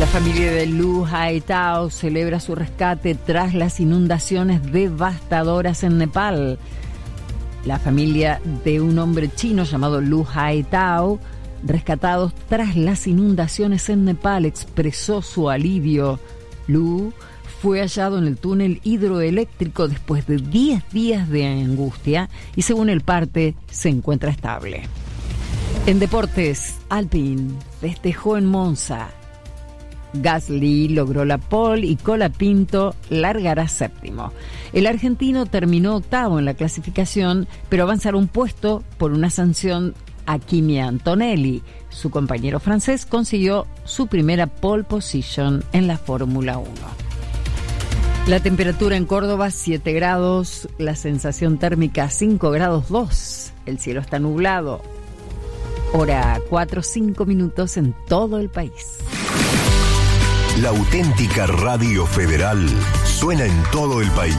La familia de Lu Haitao celebra su rescate tras las inundaciones devastadoras en Nepal. La familia de un hombre chino llamado Lu Haitao, rescatados tras las inundaciones en Nepal, expresó su alivio. Lu fue hallado en el túnel hidroeléctrico después de 10 días de angustia y, según el parte, se encuentra estable. En deportes, Alpine festejó en Monza. Gasly logró la pole y Colapinto largará séptimo. El argentino terminó octavo en la clasificación, pero avanzará un puesto por una sanción a Kimi Antonelli. Su compañero francés consiguió su primera pole position en la Fórmula 1. La temperatura en Córdoba 7 grados, la sensación térmica 5 grados 2. El cielo está nublado. Hora 4:05 minutos en todo el país. La auténtica Radio Federal suena en todo el país.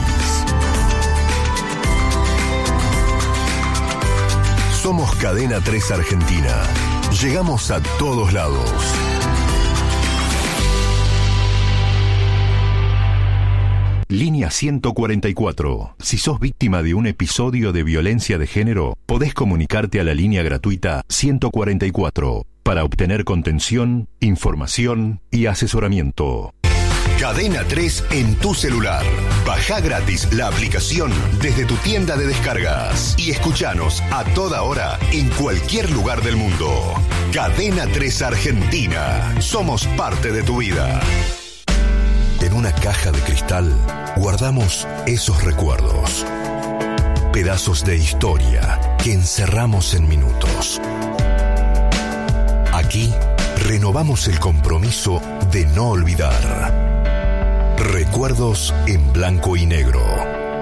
Somos Cadena 3 Argentina. Llegamos a todos lados. Línea 144. Si sos víctima de un episodio de violencia de género, podés comunicarte a la línea gratuita 144 para obtener contención, información y asesoramiento. Cadena 3 en tu celular. Bajá gratis la aplicación desde tu tienda de descargas y escuchanos a toda hora en cualquier lugar del mundo. Cadena 3 Argentina. Somos parte de tu vida. En una caja de cristal guardamos esos recuerdos. Pedazos de historia que encerramos en minutos. Aquí renovamos el compromiso de no olvidar. Recuerdos en blanco y negro.